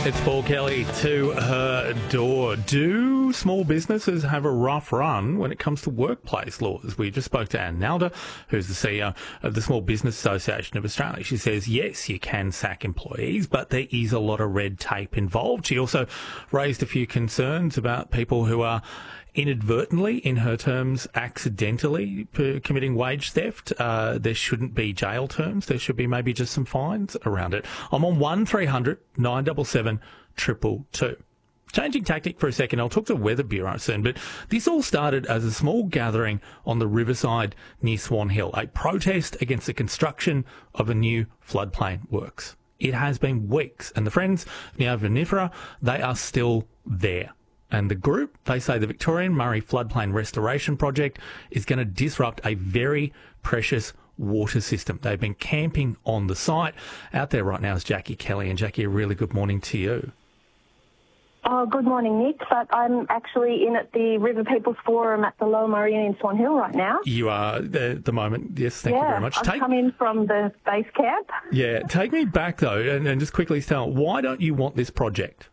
It's Paul Kelly to her door. Do small businesses have a rough run when it comes to workplace laws? We just spoke to Anne Nalder, who's the CEO of the Small Business Association of Australia. She says, yes, you can sack employees, but there is a lot of red tape involved. She also raised a few concerns about people who are inadvertently, in her terms, accidentally committing wage theft. There shouldn't be jail terms. There should be maybe just some fines around it. I'm on 1300 977 222. Changing tactic for a second, I'll talk to the Weather Bureau soon, but this all started as a small gathering on the riverside near Swan Hill, a protest against the construction of a new floodplain works. It has been weeks, and the Friends of Neo Vinifera, they are still there. And the group, they say the Victorian Murray Floodplain Restoration Project is going to disrupt a very precious water system. They've been camping on the site. Out there right now is Jackie Kelly. And Jackie, a really good morning to you. Oh, good morning, Nick. But I'm actually in at the River People's Forum at the Lower Meridian in Swan Hill right now. You are there at the moment. Yes, thank you very much. I've come in from the base camp. Yeah, take me back though, and just quickly tell, why don't you want this project?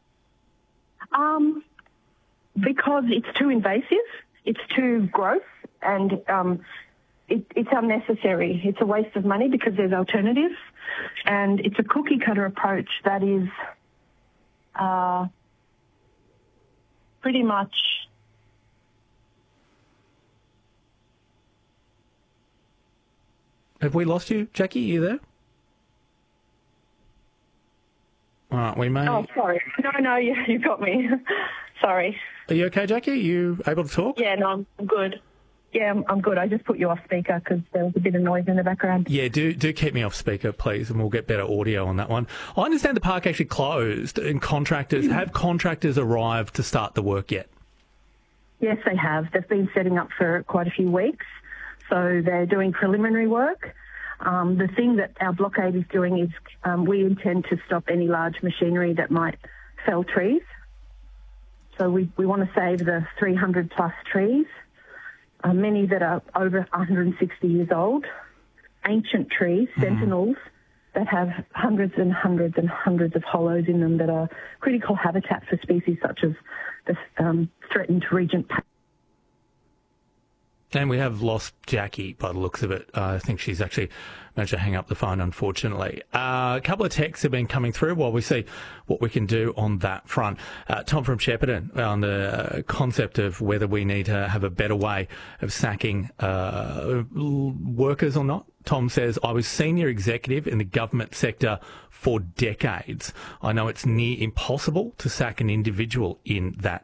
Because it's too invasive, it's too gross, and it's unnecessary. It's a waste of money because there's alternatives, and it's a cookie-cutter approach that is pretty much... Have we lost you, Jackie? Are you there? All right, we may... Oh, sorry. No, you got me. Sorry. Are you okay, Jackie? Are you able to talk? Yeah, no, I'm good. Yeah, I'm good. I just put you off speaker because there was a bit of noise in the background. Yeah, do keep me off speaker, please, and we'll get better audio on that one. I understand the park actually closed and have contractors arrived to start the work yet? Yes, they have. They've been setting up for quite a few weeks. So they're doing preliminary work. The thing that our blockade is doing is we intend to stop any large machinery that might fell trees. So we want to save the 300 plus trees, many that are over 160 years old, ancient trees, sentinels, that have hundreds and hundreds and hundreds of hollows in them that are critical habitat for species such as the threatened regent. And we have lost Jackie by the looks of it. I think she's actually managed to hang up the phone, unfortunately. A couple of texts have been coming through while we see what we can do on that front. Tom from Shepparton on the concept of whether we need to have a better way of sacking workers or not. Tom says, I was senior executive in the government sector for decades. I know it's near impossible to sack an individual in that